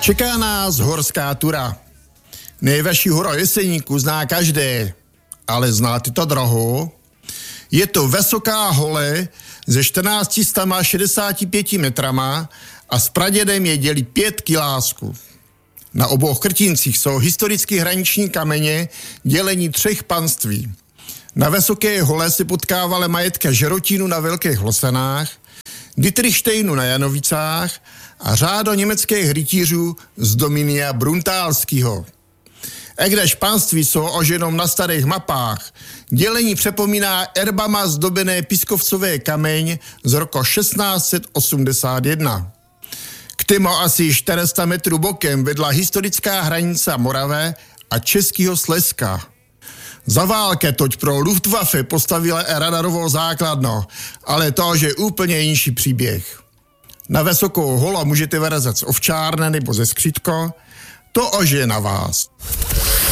Čeká nás horská tura. Nejvyšší hora Jeseníku zná každé, ale znáte to drohu? Je to vysoká hole ze 1465 metrama a s pradědem je dělí 5 kilásků. Na obou krtincích jsou historicky hraniční kameně dělení 3 panství. Na vysoké hole se potkávaly majetka Žerotínu na Velkých Losanách, Dietrichštejnu na Janovicách a řádo německých rytířů z Dominia Bruntálského. I když panství jsou oženom na starých mapách, dělení přepomíná erbama zdobené pískovcové kameň z roku 1681. K tému asi 400 metrů bokem vedla historická hranice Morave a Českého Slezska. Za války toť pro Luftwaffe postavila radarovou základnu, ale to je úplně jinší příběh. Na vysokou holu můžete vyrazit z ovčárny nebo ze skřítko, to je na vás.